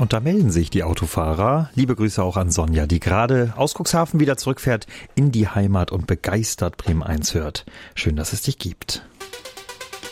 Und da melden sich die Autofahrer. Liebe Grüße auch an Sonja, die gerade aus Cuxhaven wieder zurückfährt in die Heimat und begeistert Bremen 1 hört. Schön, dass es dich gibt.